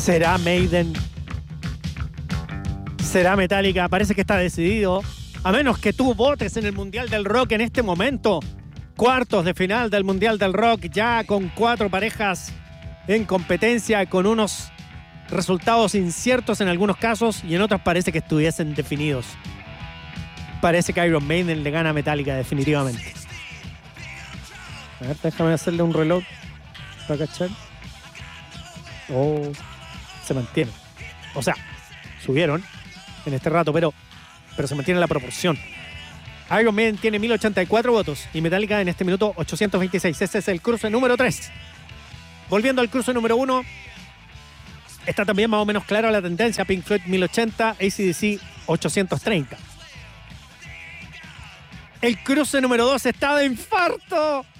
¿Será Maiden? ¿Será Metallica? Parece que está decidido. A menos que tú votes en el Mundial del Rock en este momento. Cuartos de final del Mundial del Rock, ya con 4 parejas en competencia, con unos resultados inciertos en algunos casos y en otros parece que estuviesen definidos. Parece que Iron Maiden le gana a Metallica definitivamente. A ver, déjame hacerle un reloj para cachar. Oh, se mantiene. O sea, subieron en este rato, pero se mantiene la proporción. Iron Maiden tiene 1084 votos y Metallica en este minuto 826. Ese es el cruce número 3. Volviendo al cruce número 1, está también más o menos clara la tendencia. Pink Floyd 1080, AC/DC 830. El cruce número 2 está de infarto.